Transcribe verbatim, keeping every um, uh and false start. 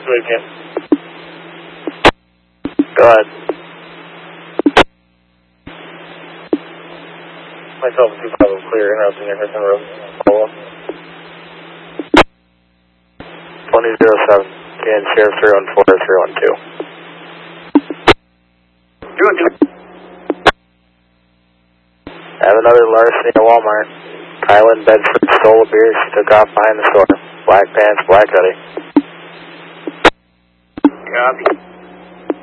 Weekend. Go ahead. Myself and two five oh clear, interrupting Nickerson Road. Follow up. twenty oh seven. Can Sheriff three one four, three one two. three one two. I have another larceny at Walmart. Kylan Bedford stole a beer. She took off behind the store. Black pants, black hoodie. Copy.